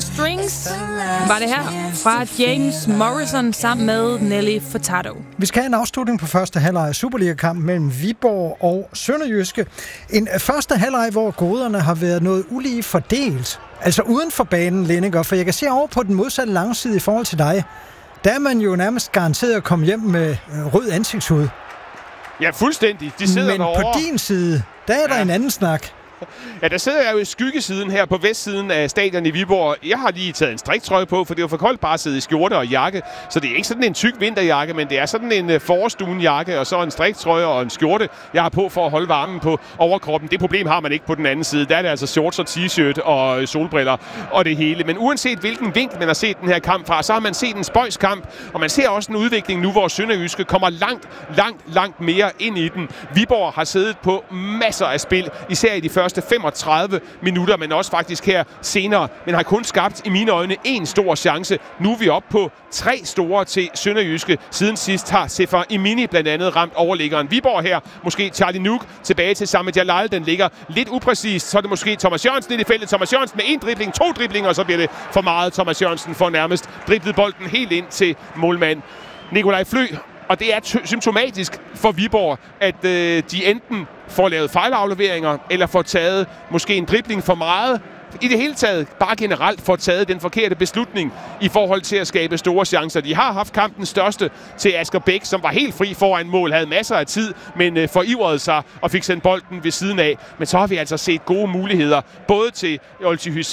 Strings var det her fra James Morrison sammen med Nelly Furtado. Vi skal have en afslutning på første halvleg af Superliga-kampen mellem Viborg og Sønderjyske. En første halvleg, hvor goderne har været noget ulige fordelt. Altså uden for banen, Lenneker, for jeg kan se over på den modsatte langside i forhold til dig. Der er man jo nærmest garanteret at komme hjem med rød ansigtshud. Ja, fuldstændig. De sidder men derovre. på din side, der er der en anden snak. Ja, der sidder jeg jo i skyggesiden her på vestsiden af stadion i Viborg. Jeg har lige taget en striktrøje på, for det er jo for koldt bare at sidde i skjorte og jakke. Så det er ikke sådan en tyk vinterjakke, men det er sådan en forårsstuenjakke og så en striktrøje og en skjorte, jeg har på for at holde varmen på overkroppen. Det problem har man ikke på den anden side. Der er det altså shorts og t-shirt og solbriller og det hele. Men uanset hvilken vinkel man har set den her kamp fra, så har man set en spøjskamp, og man ser også en udvikling nu, hvor Sønderjyske kommer langt mere ind i den. Viborg har siddet på masser af spil, især i de første 35 minutter, men også faktisk her senere, men har kun skabt i mine øjne en stor chance. Nu er vi oppe på 3 store til Sønderjyske. Siden sidst har Sefer Imini blandt andet ramt overliggeren. Viborg her, måske Charlie Nuke tilbage til Samed Jalal. Den ligger lidt upræcist, så er det måske Thomas Jørgensen lidt i feltet. Thomas Jørgensen med 1 dribling, 2 driblinger, og så bliver det for meget. Thomas Jørgensen får nærmest driblet bolden helt ind til målmand Nikolaj Flø. Og det er symptomatisk for Viborg, at de enten får lavet fejlafleveringer, eller får taget måske en dribling for meget. I det hele taget, bare generelt, får taget den forkerte beslutning i forhold til at skabe store chancer. De har haft kampens største til Asger Bæk, som var helt fri foran mål, havde masser af tid, men forivrede sig og fik sendt bolden ved siden af. Men så har vi altså set gode muligheder, både til Olti